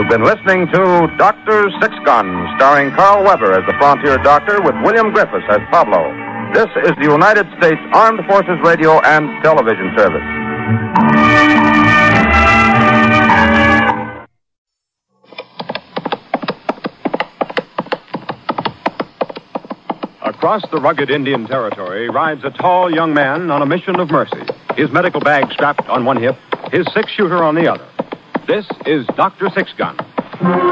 You've been listening to Dr. Six Gun, starring Carl Weber as the frontier doctor with William Griffiths as Pablo. This is the United States Armed Forces Radio and Television Service. Across the rugged Indian Territory rides a tall young man on a mission of mercy. His medical bag strapped on one hip, his six-shooter on the other. This is Dr. Six Gun.